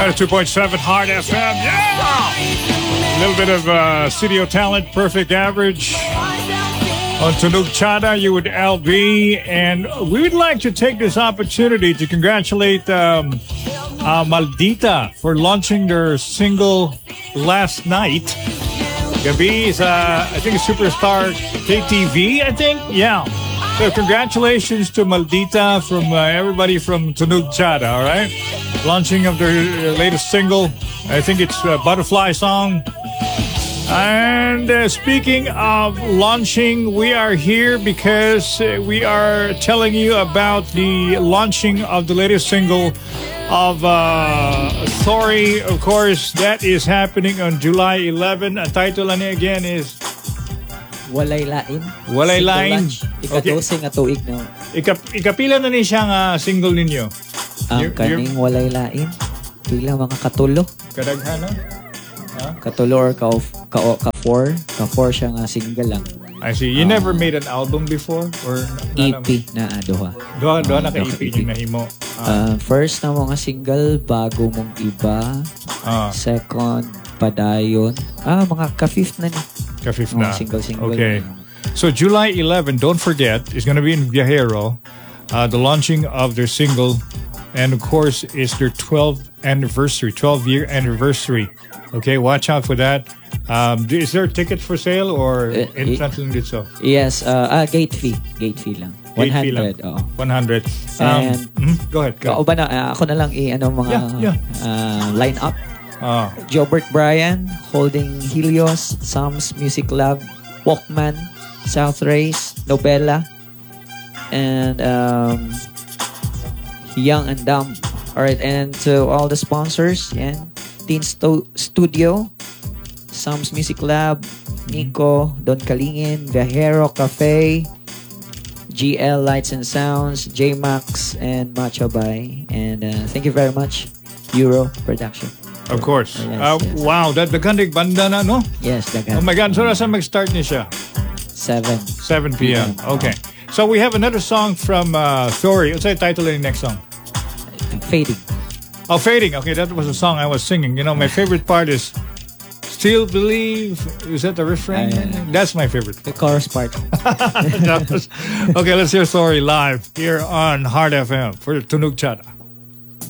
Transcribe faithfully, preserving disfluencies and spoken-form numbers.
ninety-two point seven Hard F M. Yeah! A little bit of uh, studio talent, perfect average. On Tunog Chada, you with L B. And we would like to take this opportunity to congratulate um, uh, Maldita for launching their single last night. Gabi is, uh, I think, a superstar K T V, I think. Yeah. So congratulations to Maldita from uh, everybody from Tunog Chada, all right? Launching of their latest single. I think it's a Butterfly song. And uh, speaking of launching, we are here because uh, we are telling you about the launching of the latest single of uh, Sorry. Of course, that is happening on July eleventh. Ang title na again is Walay Lain. Walay Lain. Ikadose nga tuig na. Ikap ikapila na ni siyang uh, single ninyo? Ang kaning Walay Lain. Pila mga katulo. Kadaghan, huh? Katulo or ka ka ka four, ka four siya nga single lang. I see. You um, never made an album before or E P na aduha. Duha duha na ka E P yung nahimo. Uh, first na mga single Bago Mong Iba. Uh, Second Padayon. Ah, mga ka-fifth na ni. Ka-fifth na. Single single. Okay. So July eleventh, don't forget, is going to be in Viajero, uh, the launching of their single. And of course, it's their twelfth anniversary, twelve year anniversary. Okay, watch out for that. Um, is there a ticket for sale or uh, entrance lang dito? Yes, uh, ah, gate fee. Gate fee lang. Gate one hundred. Fee lang. Oh. one hundred. And, um, mm, go ahead. Go. Ba na, uh, ako na lang i-ano mga yeah, yeah. Uh, line up. Uh. Jobert Bryan, Holding Helios, Sam's Music Lab, Walkman, South Race, Nobela, and um, Young and Dumb. Alright, and to all the sponsors, yeah, Teen Sto- Studio, Sam's Music Lab, Nico, Don Kalingin, Viajero Cafe, G L Lights and Sounds, J Max, and Macho Bay. And uh, thank you very much, Euro Production. Of course. Oh, yes, uh, yes. Wow, that dagandig banda na, no? Yes, dagan. Oh my God, so nasa mag-start niya siya? seven. seven p.m. Okay. So we have another song from uh, Thori. What's the title of the next song? Fading. Oh, Fading. Okay, that was a song I was singing. You know, my favorite part is Still Believe. Is that the refrain? Uh, That's my favorite. The chorus part. Okay, let's hear Thori live here on Hard F M for Tunog Chada.